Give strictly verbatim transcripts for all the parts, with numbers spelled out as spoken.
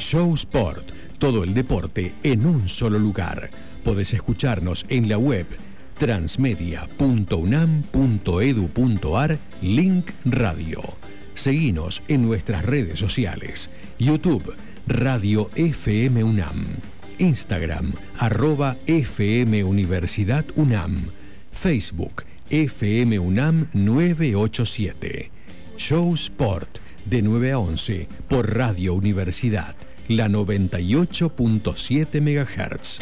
Show Sport, todo el deporte en un solo lugar. Podés escucharnos en la web transmedia punto unam punto edu punto ar, link radio. Seguinos en nuestras redes sociales, YouTube, Radio F M UNAM, Instagram, arroba F M Universidad UNAM, Facebook, F M UNAM nueve ocho siete. Show Sport, de nueve a once, por Radio Universidad, la noventa y ocho punto siete megahertz.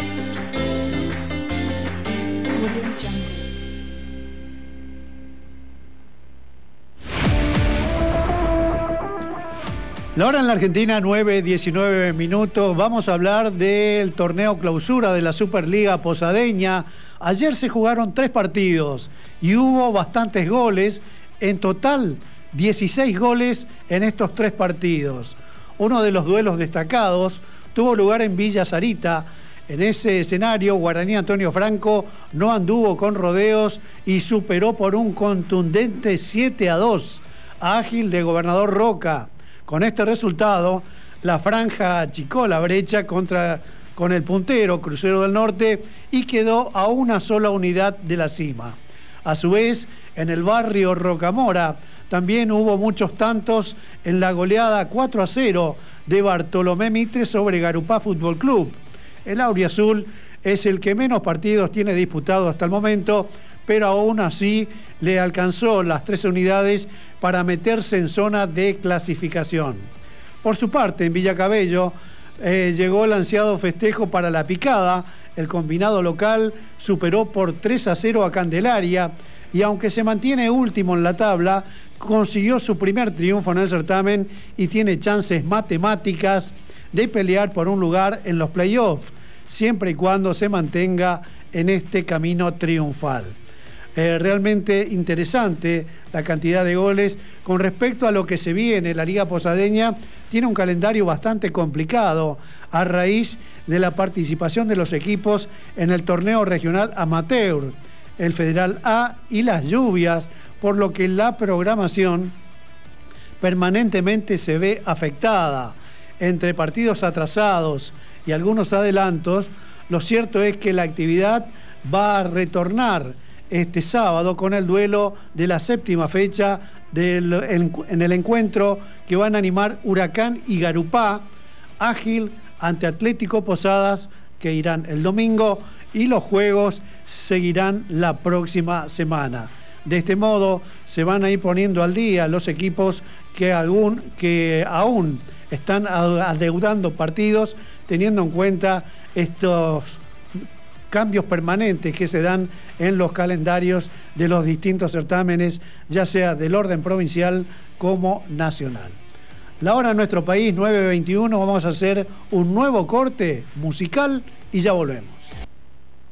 La hora en la Argentina, nueve diecinueve minutos. Vamos a hablar del torneo clausura de la Superliga Posadeña. Ayer se jugaron tres partidos y hubo bastantes goles. En total, dieciséis goles en estos tres partidos. Uno de los duelos destacados tuvo lugar en Villa Sarita. En ese escenario, Guaraní Antonio Franco no anduvo con rodeos y superó por un contundente siete a dos a Ágil de Gobernador Roca. Con este resultado, la franja achicó la brecha contra, con el puntero Crucero del Norte y quedó a una sola unidad de la cima. A su vez, en el barrio Rocamora también hubo muchos tantos en la goleada cuatro a cero de Bartolomé Mitre sobre Garupá Fútbol Club. El auriazul es el que menos partidos tiene disputado hasta el momento, pero aún así le alcanzó las tres unidades para meterse en zona de clasificación. Por su parte, en Villacabello eh, llegó el ansiado festejo para la picada. El combinado local superó por tres a cero a Candelaria y aunque se mantiene último en la tabla, consiguió su primer triunfo en el certamen y tiene chances matemáticas de pelear por un lugar en los playoffs, siempre y cuando se mantenga en este camino triunfal. Eh, realmente interesante la cantidad de goles. Con respecto a lo que se viene, la Liga Posadeña tiene un calendario bastante complicado a raíz de la participación de los equipos en el torneo regional amateur, el Federal A y las lluvias, por lo que la programación permanentemente se ve afectada. Entre partidos atrasados y algunos adelantos, lo cierto es que la actividad va a retornar este sábado con el duelo de la séptima fecha del, en, en el encuentro que van a animar Huracán y Garupá, Ágil ante Atlético Posadas, que irán el domingo, y los juegos seguirán la próxima semana. De este modo se van a ir poniendo al día los equipos que, algún, que aún están adeudando partidos, teniendo en cuenta estos cambios permanentes que se dan en los calendarios de los distintos certámenes, ya sea del orden provincial como nacional. La hora en nuestro país, nueve veintiuno, vamos a hacer un nuevo corte musical y ya volvemos.